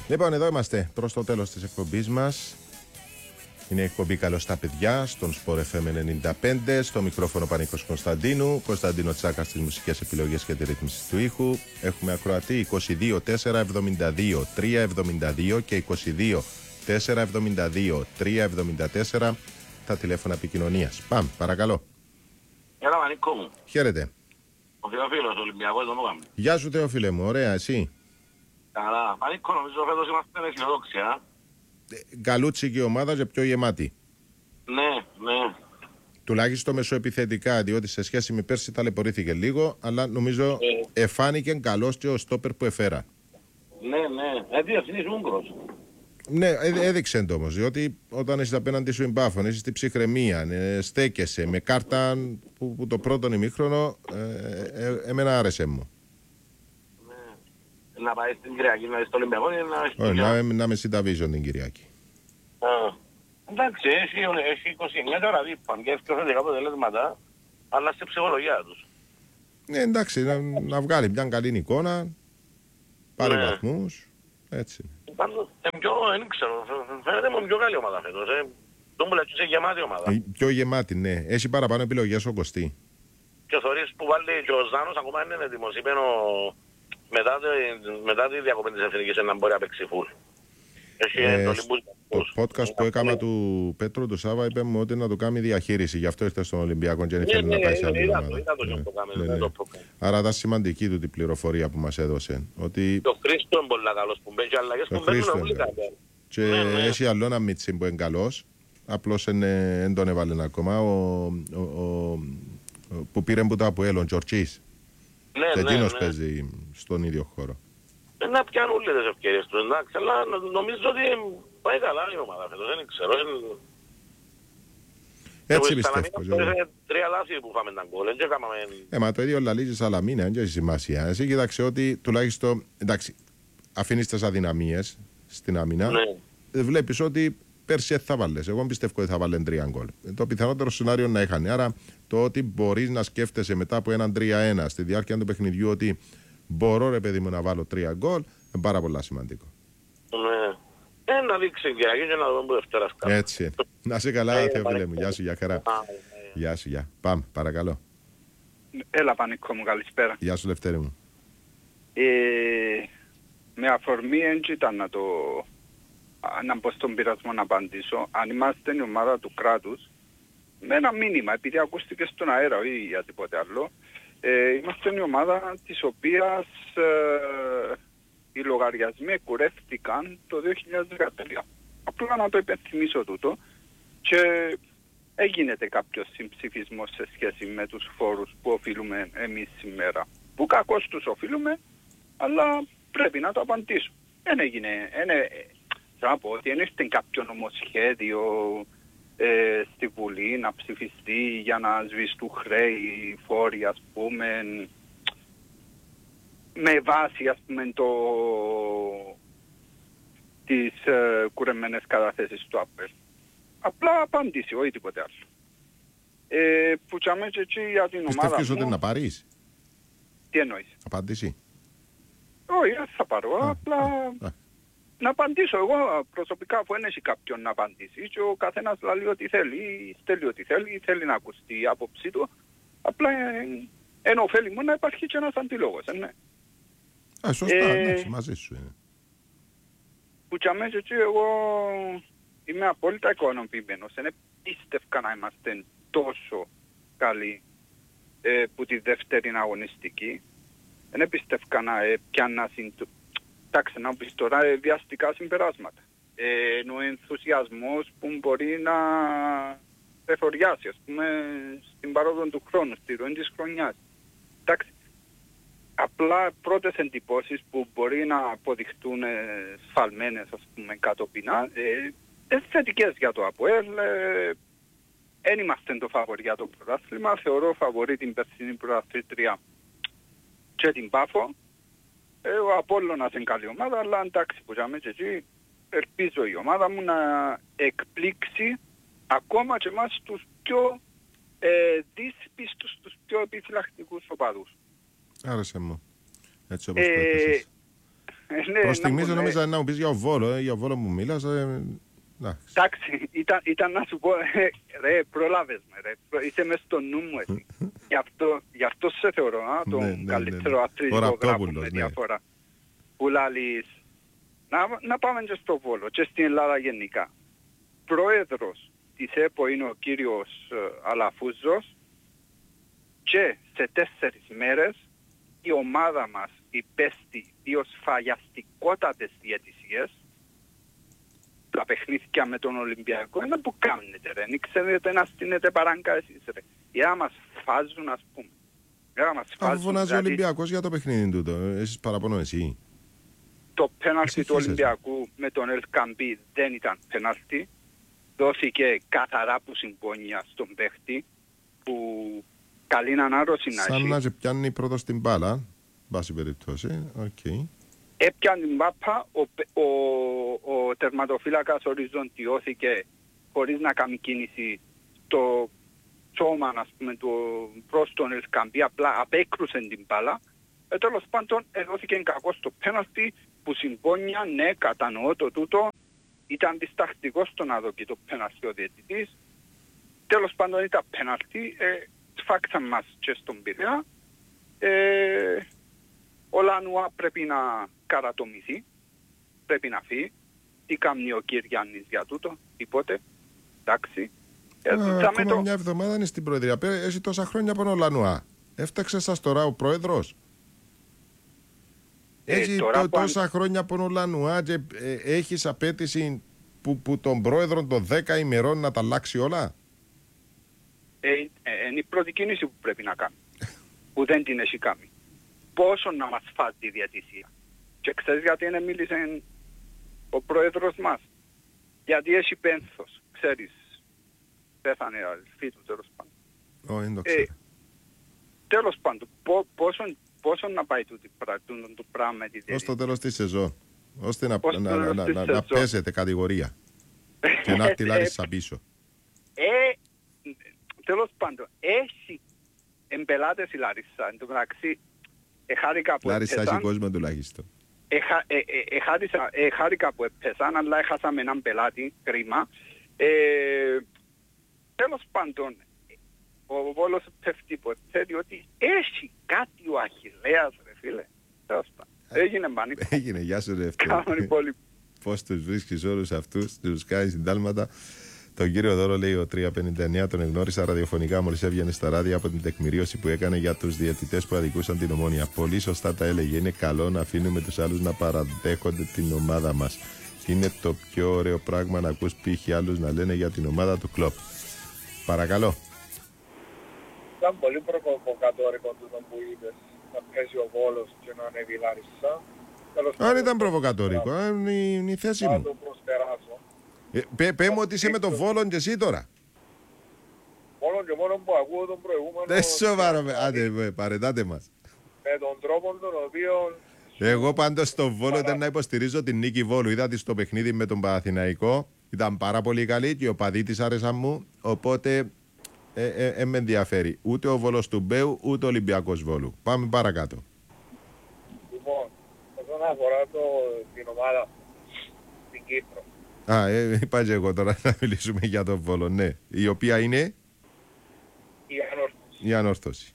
Λοιπόν, εδώ είμαστε προς το τέλος της εκπομπής μας. Είναι η εκπομπή Καλώς στα παιδιά στον Sport FM 95. Στο μικρόφωνο Πανίκος Κωνσταντίνου. Κωνσταντίνο Τσάκα στις μουσικές επιλογές και τη ρύθμιση του ήχου. Έχουμε ακροατή 22 472 372 και 22 472 374 τα τηλέφωνα επικοινωνίας. Πάμε, παρακαλώ. Έλα, Πανίκο μου. Χαίρετε. Ο Θεοφίλος, ο Ολυμπιακός, τον Μούγαμε. Γεια σου, Θεόφιλε μου, ωραία, εσύ. Καλά. Πανίκο, νομίζω φέτος είμαστε αισιοδόξοι, α. Καλούτσικη ομάδα και πιο γεμάτη. Ναι, ναι. Τουλάχιστον μεσοεπιθετικά, διότι σε σχέση με πέρσι ταλαιπωρήθηκε λίγο, αλλά νομίζω εφάνηκε καλός και ο στόπερ που εφέρα. Ναι, ναι. Διευθυνής Ούγκρος. Ναι, έδειξε το όμως, διότι όταν είσαι απέναντι σου εμπάφων, είσαι στην ψυχραιμία, στέκεσαι με κάρτα που το πρώτο ημίχρονο εμένα άρεσε μου. Ναι. Να πάει στην Κυριακή, να δεις το Ολυμπιακό ή να με συνταβίζω την Κυριακή. Εντάξει, έχει 29 ώρα δίπαν και έφτιαξε αποτελέσματα, αλλά στη ψυχολογία τους. Ναι, εντάξει, να βγάλει μια καλή εικόνα, πάρει βαθμούς, έτσι. Πάντως, δεν ξέρω, φαίνεται μου πιο καλή ομάδα φέτος. Το μου λέει, είσαι γεμάτη ομάδα. Πιο γεμάτη, ναι. Έχει παραπάνω επιλογές ο Κωστή. Και ο Θωρής που βάλει και ο Ζάνος ακόμα είναι έτοιμος. Είπε μετά τη διακοπή της Εθνικής να μπορεί να παίξει φουλ. Το podcast που έκανα του Πέτρου του Σάβα είπε μου ότι να το κάνει διαχείριση. Γι' αυτό ήρθε στον Ολυμπιακό και δεν ήθελε να πάει σε άλλη ομάδα. Άρα ήταν σημαντική του την πληροφορία που μας έδωσε. Ότι το Χρήστο είναι πολύ καλός που μπαίνει και αλλαγές που μπαίνουν όλοι καλά. Και έχει άλλο ένα Μίτσι που είναι καλός. Απλώς δεν τον έβαλε ακόμα. Που πήρε που τα από Έλλον, Τζορτσής. Και εκείνος παίζει στον ίδιο χώρο. Να πιάνουν όλες τις ευκαιρίες τους, εντάξει, αλλά νομίζω ότι πάει καλά η ομάδα φέτος, δεν ξέρω. Έτσι πιστεύω. Τρία λάθη που φάμε τα γκολ, δεν έκαναμε... Μα το ίδιο λαλίζεις αλλά μην είναι, δεν έχει σημασία. Εσύ κοίταξε ότι τουλάχιστον, εντάξει, αφήνεις τις αδυναμίες στην άμυνα, βλέπεις ότι πέρσι θα βάλεις. Εγώ πιστεύω ότι θα βάλουν 3 γκολ. Το πιθανότερο σενάριο να είχαν. Άρα το ότι μπορείς να σκέφτεσαι μετά από έναν 3-1 στη διάρκεια του παιχνιδιού ότι μπορώ ρε παιδί μου να βάλω 3 γκολ, είναι πάρα πολύ σημαντικό. Ναι. Να δείξει και να δούμε που Δευτέρας κάτω. Έτσι. Να είσαι καλά, Θεοφίλε μου. Γεια σου, για χαρά. Γεια σου, γεια. Πάμε, παρακαλώ. Έλα, Πανίκο μου, καλησπέρα. Γεια σου, Λευτέρη μου. Με αφορμή έτσι ήταν να μπω στον πειρασμό να απαντήσω. Αν είμαστε η ομάδα του κράτους, με ένα μήνυμα, επειδή ακούστηκε στον αέρα ή για τίποτε άλλο, είμαστε η ομάδα της οποίας οι λογαριασμοί κουρεύτηκαν το 2013. Απλά να το υπενθυμίσω τούτο και έγινε κάποιος συμψηφισμός σε σχέση με τους φόρους που οφείλουμε εμείς σήμερα. Που κακώς τους οφείλουμε, αλλά πρέπει να το απαντήσω. Δεν έγινε, θα να πω ότι δεν ήρθε κάποιο νομοσχέδιο στη Βουλή να ψηφιστεί για να σβηστούν χρέη, φόροι, ας πούμε, με βάση, ας πούμε, τις κουρεμένες καταθέσεις του ΑΠΕΛ. Απλά απάντηση, όχι τίποτε άλλο. Που τσάμε και έτσι για την ομάδα μου... Πιστεύεις ότι να πάρεις? Τι εννοείς? Απάντηση? Όχι, δεν θα πάρω, απλά... Να απαντήσω εγώ προσωπικά, αφού δεν έχει κάποιον να απαντήσει και ο καθένας λέει ό,τι θέλει, στέλνει ό,τι θέλει, θέλει να ακουστεί η άποψή του. Απλά εν ωφέλη μου να υπάρχει και ένας αντιλόγος, ναι. Σωστά, εντάξει, μαζί σου είναι. Που κι αμέσως έτσι εγώ είμαι απόλυτα ικανοποιημένος. Δεν πίστευκα να είμαστε τόσο καλοί που τη δεύτερη αγωνιστική. Δεν πίστευκα να πιάνα εντάξει, να πεις τώρα βιαστικά συμπεράσματα. Ο ενθουσιασμός που μπορεί να εφοριάσει, ας πούμε, στην παρόδο του χρόνου, στη ροή της χρονιάς. Εντάξει, απλά πρώτες εντυπώσεις που μπορεί να αποδειχτούν σφαλμένες, ας πούμε, κατοπινά, θετικές για το ΑΠΟΕΛ. Εν είμαστε το φαβορί για το πρωτάθλημα. Θεωρώ φαβορί την περσινή πρωταθλήτρια και την Πάφο. Ο Απόλλωνας είναι καλή ομάδα, αλλά εντάξει που ζάμε και εκεί, ελπίζω η ομάδα μου να εκπλήξει ακόμα και εμάς τους πιο δύσπιστους, τους πιο επιφυλακτικούς οπαδούς. Άρεσε μου. Έτσι όπως το έπαιζες. Προς στιγμής νόμιζα να μου πεις για ο Βόλο, για ο Βόλο μου μίλας. Εντάξει, ήταν να σου πω, ρε, προλάβες με, ρε, είσαι μες στο νου μου εσύ. Γι' αυτό σε θεωρώ, τον καλύτερο αθλητικό γράφο με διαφορά. Που λαλείς, να πάμε και στο Βόλο και στην Ελλάδα γενικά. Πρόεδρος της ΕΠΟ είναι ο κύριος Αλαφούζος και σε 4 μέρες η ομάδα μας υπέστη 2 σφαγιαστικότατες διαιτησίες. Τα παιχνίδια με τον Ολυμπιακό είναι που κάνετε ρε, δεν ξέρετε να στείνετε παράγκα εσείς ρε. Για μας φάζουν ας πούμε. Αφού φωνάζει ο Ολυμπιακός για το παιχνίδι τούτο, εσείς παραπονώ εσύ. Το πέναλτι του Ολυμπιακού με τον Ελκαμπή δεν ήταν πέναλτι. Δόθηκε καθαρά που συμπόνια στον παίχτη που καλή ανάρρωση να έχει. Σαν να σε πιάνει πρώτος την μπάλα, βάση περιπτώσει, οκ. Έπιανε την μπάπα, ο τερματοφύλακας οριζοντιώθηκε χωρίς να κάνει κίνηση στο σώμα, ας πούμε, προς τον Ελκαμπή, απλά απέκρουσε την μπάλα. Τέλος πάντων, έδωθηκε κακό στο πέναλτι που συμπόνια, ναι, κατανοώ το τούτο, ήταν διστακτικός στο να δοκεί το πέναλτι ο διαιτητής. Τέλος πάντων ήταν πέναλτι, σφάξαν μας και στον Πειραιά. Ο Λανουά πρέπει να καρατομηθεί, πρέπει να φύγει. Τι κάνει ο Κυριάννης για τούτο, τίποτε, εντάξει. Ακόμα μια εβδομάδα είναι στην Προεδρία, έχει τόσα χρόνια από ο Λανουά. Έφταξε σας τώρα ο Πρόεδρος. Έχει τόσα χρόνια από ο Λανουά και έχεις απέτηση που τον Πρόεδρο των 10 ημερών να τα αλλάξει όλα. Είναι η πρώτη κίνηση που πρέπει να κάνει, που δεν την έχει κάνει. Πόσο να μας φάει τη διατησία. Και ξέρεις γιατί είναι μίλησε ο πρόεδρος μας. Γιατί έχει πένθος, ξέρεις. Πέθανε αδελφή του τέλος πάντων. Τέλος πάντων, πόσο να πάει το πράγμα με τη διατησία. Ως το τέλος της σεζόν. Ώστε να πέσετε κατηγορία. Και να τη Λάρισα πίσω. Τέλος πάντων, έχει εμπελάτες η Λάρισα. Εν τω μεταξύ, Λάρισα έχει κόσμο τουλάχιστον. Χάρηκα που έπεσαν, αλλά έχασαμε έναν πελάτη, κρίμα. Τέλος πάντων, ο Βόλος πέφτει που έπαιζε ότι έχει κάτι ο Αχιλλέας, ρε φίλε. Τέλος πάντων, έγινε πανικό. Έγινε, γεια σου ρε πώς τους βρίσκεις όλους αυτούς, τους κάνεις συντάλματα. Τον κύριο Δώρο λέει ο 359, τον εγνώρισα ραδιοφωνικά μόλις έβγαινε στα ράδια από την τεκμηρίωση που έκανε για τους διαιτητές που αδικούσαν την Ομόνοια. Πολύ σωστά τα έλεγε. Είναι καλό να αφήνουμε τους άλλους να παραδέχονται την ομάδα μας. Είναι το πιο ωραίο πράγμα να ακούς π.χ. άλλους να λένε για την ομάδα του Κλοπ. Παρακαλώ. Ήταν πολύ προβοκατόρικο τούτο που είπες. Να πέσει ο Βόλος και να ανέβει η Λάρισα. Αν ήταν προβοκατόρικο, είναι η θέση μου. Θα το προσπεράσω. Πες μου ότι είσαι με τον Βόλον και εσύ τώρα. Μόνο και μόνο που ακούω τον προηγούμενο... Δεν σοβαρό, άντε παρετάτε μας. Με τον τρόπο τον οποίο... Εγώ πάντως στο Βόλο ήταν να υποστηρίζω την νίκη Βόλου. Είδα τη στο παιχνίδι με τον Παναθηναϊκό. Ήταν πάρα πολύ καλή και ο παδί της άρεσαν μου. Οπότε με ενδιαφέρει. Ούτε ο Βόλος του Μπέου, ούτε ο Ολυμπιακός Βόλου. Πάμε παρακάτω. Λοιπόν, όσον αφορά την ομάδα στην Κύπρο. Είπα και εγώ τώρα να μιλήσουμε για τον Βόλο, ναι. Η οποία είναι η Ανόρθωση.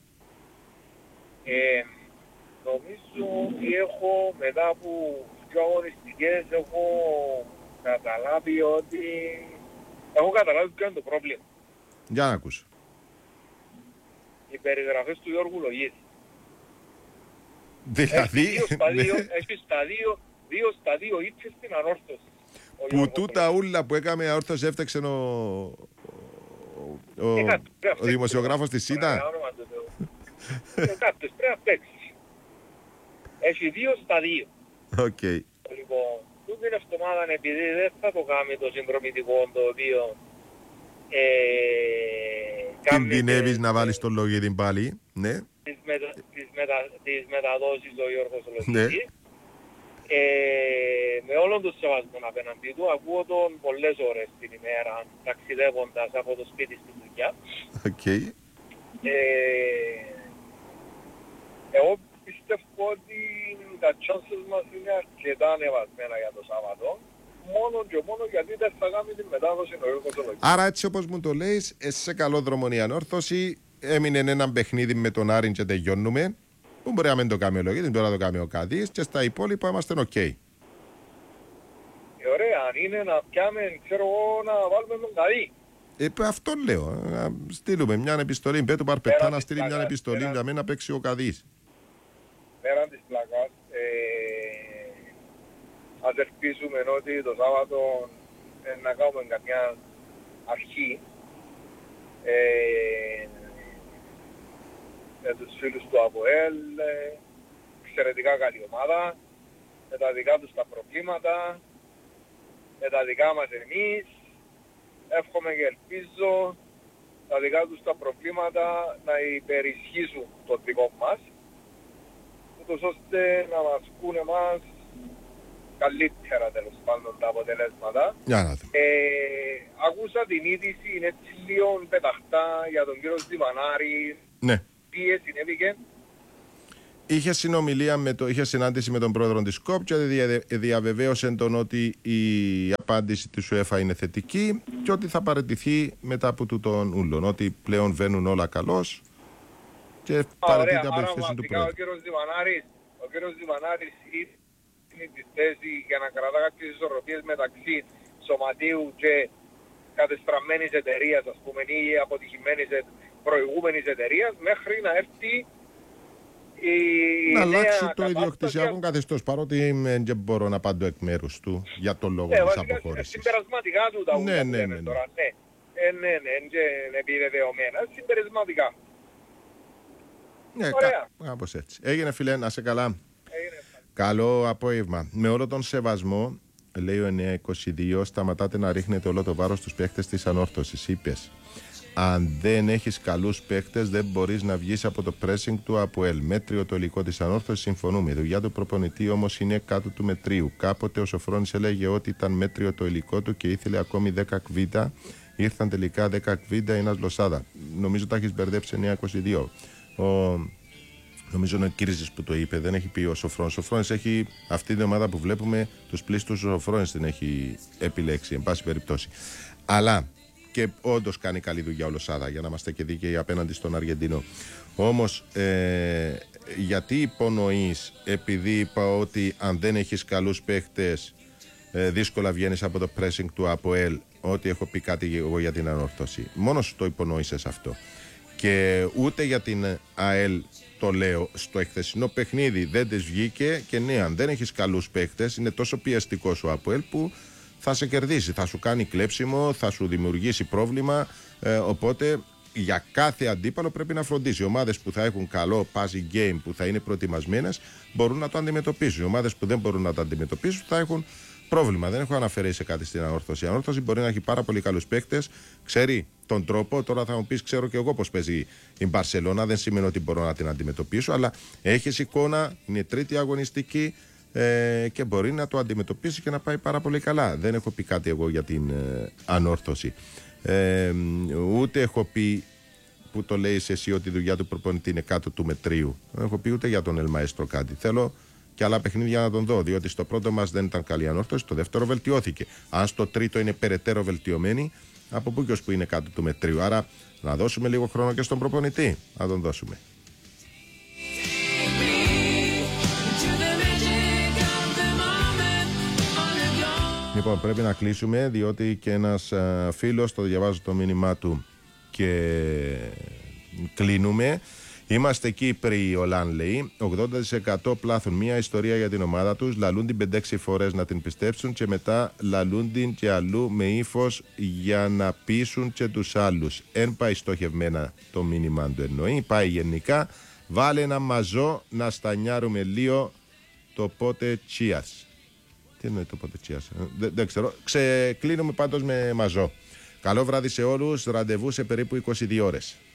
Νομίζω ότι έχω μετά από δύο αγωνιστικές έχω καταλάβει ποιο είναι το πρόβλημα. Για να ακούσω. Οι περιγραφές του Γιώργου Λογίδη. Δηλαδή έχει δύο στα δύο ήττες στην Ανόρθωση. Που τούτα ούλα που έκαμε αόρθος έφταξε ο δημοσιογράφος της ΣΥΤΑ. Κάποιος πρέπει να παίξει. Έχει 2 στα 2. Οκ. Λοιπόν, τούτη την εβδομάδα επειδή δεν θα το κάνει το συνδρομητικό το οποίο κινδυνεύεις να βάλεις τον Λογίδη πάλι. Ναι. Τις μεταδόσεις ο Γιώργος Λογίδης. Με όλον τον σεβασμό απέναντι του, ακούω τον πολλές ώρες την ημέρα ταξιδεύοντας από το σπίτι στη δουλειά. Okay. Εγώ πιστεύω ότι τα chances μας είναι αρκετά ανεβασμένα για το Σάββατο. Μόνο και μόνο γιατί δεν θα κάνει την μετάδοση νωρίτερα Κωνσταντινού. Άρα έτσι όπως μου το λέεις, σε καλό δρόμο η Ανόρθωση. Έμεινε ένα παιχνίδι με τον Άρην και τελειώνουμε. Που μπορεί να μην το κάνει ο Λογίτης, μπορεί να το κάνει ο Καδής και στα υπόλοιπα είμαστε οκ. Ωραία, αν είναι να πιάμε, ξέρω εγώ, να βάλουμε τον Καδί. Αυτό λέω. Να στείλουμε μια επιστολή. Πέτου Παρπετά να στείλει μια επιστολή για μένα να παίξει ο Καδής. Πέραν της πλάκας, ας ελπίζουμε ότι το Σάββατο να κάνουμε καμιά αρχή με τους φίλους του ΑΠΟΕΛ, εξαιρετικά καλή ομάδα, με τα δικά τους τα προβλήματα, με τα δικά μας εμείς. Εύχομαι και ελπίζω τα δικά τους τα προβλήματα να υπερισχύσουν το δικό μας, ούτως ώστε να μας πούν εμάς καλύτερα τέλος πάντων τα αποτελέσματα. Ακούσα την είδηση, είναι έτσι λίγο πεταχτά για τον κύριο Ζημανάρη. Ναι. Τι συνέβηκε? Είχε συνάντηση με τον πρόεδρο της ΚΟΠ και διαβεβαίωσε τον ότι η απάντηση της UEFA είναι θετική και ότι θα παραιτηθεί μετά από τούτον ούλον. Ότι πλέον βαίνουν όλα καλώς και παραιτείται από τη θέση του πρόεδρου. Ο κύριος Ζημανάρης είναι τη θέση για να κρατά κάποιες ισορροπίες μεταξύ σωματείου και κατεστραμμένης εταιρείας, ας πούμε, ή αποτυχημένης προηγούμενης εταιρείας, μέχρι να έρθει να αλλάξει το ιδιοκτησιακό καθεστώς, παρότι δεν μπορώ να πάντω εκ μέρους του για τον λόγο της αποχώρησης. Συμπερασματικά του τα ούλα λέμε τώρα, ναι, είναι επιβεβαιωμένα, συμπερασματικά. Ναι, κάπως έτσι. Έγινε φίλε, να σε καλά. Καλό απόγευμα. Με όλο τον σεβασμό, λέει ο 922, σταματάτε να ρίχνετε όλο το βάρος στους παίχτες της Ανόρθωσης. Είπες, αν δεν έχεις καλούς παίχτες, δεν μπορείς να βγεις από το pressing του ΑΠΟΕΛ. Μέτριο το υλικό της Ανόρθωσης, συμφωνούμε. Η δουλειά του προπονητή όμως είναι κάτω του μετρίου. Κάποτε ο Σοφρόνης έλεγε ότι ήταν μέτριο το υλικό του και ήθελε ακόμη 10 κβίντα. Ήρθαν τελικά 10 κβίντα, ένας Λοσάδα. Νομίζω τα έχεις μπερδέψει 922. Νομίζω είναι ο Κύριζης που το είπε, δεν έχει πει ο Σοφρόνης. Ο Σοφρόνης έχει αυτή την ομάδα που βλέπουμε, τους πλήστους, ο Σοφρόνης την έχει επιλέξει, εν πάση περιπτώσει. Αλλά και όντως κάνει καλή δουλειά ο Λοσάδα, για να είμαστε και δίκαιοι απέναντι στον Αργεντίνο. Όμως, γιατί υπονοείς, επειδή είπα ότι αν δεν έχεις καλούς παίχτες, δύσκολα βγαίνεις από το pressing του ΑΠΟΕΛ, ότι έχω πει κάτι εγώ για την Ανόρθωση. Μόνο σου το υπονοείσες αυτό. Και ούτε για την ΑΕΛ το λέω, στο εχθεσινό παιχνίδι δεν της βγήκε και ναι, αν δεν έχεις καλούς παίχτες είναι τόσο πιεστικός ο ΑΠΟΕΛ που θα σε κερδίσει, θα σου κάνει κλέψιμο, θα σου δημιουργήσει πρόβλημα, οπότε για κάθε αντίπαλο πρέπει να φροντίσει. Οι ομάδες που θα έχουν καλό passing game, που θα είναι προετοιμασμένες, μπορούν να το αντιμετωπίσουν. Οι ομάδες που δεν μπορούν να το αντιμετωπίσουν θα έχουν πρόβλημα. Δεν έχω αναφέρει σε κάτι στην Ανόρθωση. Η Ανόρθωση μπορεί να έχει πάρα πολύ καλούς παίκτες, ξέρει τον τρόπο. Τώρα θα μου πεις, ξέρω και εγώ πώς παίζει η Μπαρσελόνα. Δεν σημαίνει ότι μπορώ να την αντιμετωπίσω, αλλά έχεις εικόνα, είναι τρίτη αγωνιστική και μπορεί να το αντιμετωπίσει και να πάει πάρα πολύ καλά. Δεν έχω πει κάτι εγώ για την Ανόρθωση. Ούτε έχω πει που το λέει εσύ ότι η δουλειά του προπονητή είναι κάτω του μετρίου. Δεν έχω πει ούτε για τον Ελμαέστρο κάτι. Θέλω και άλλα παιχνίδια να τον δω, διότι στο πρώτο μας δεν ήταν καλή Ανόρθωση, στο δεύτερο βελτιώθηκε. Αν στο τρίτο είναι περαιτέρω βελτιωμένη, από πού και ως που είναι κάτω του μετρίου. Άρα να δώσουμε λίγο χρόνο και στον προπονητή. Να τον δώσουμε. Λοιπόν, πρέπει να κλείσουμε, διότι και ένας φίλος, το διαβάζω το μήνυμά του και κλείνουμε. Είμαστε Κύπροι, ο Λαν λέει. 80% πλάθουν μια ιστορία για την ομάδα τους. Λαλούν την 5-6 φορές να την πιστέψουν και μετά λαλούν την και αλλού με ύφος για να πείσουν και τους άλλους. Εν πάει στοχευμένα το μήνυμα του εννοεί. Πάει γενικά. Βάλε ένα μαζό να στανιάρουμε λίγο το πότε τσίας. Τι εννοεί το πότε τσίας? Δεν ξέρω. Ξεκλείνουμε πάντως με μαζό. Καλό βράδυ σε όλους. Ραντεβού σε περίπου 22 ώρες.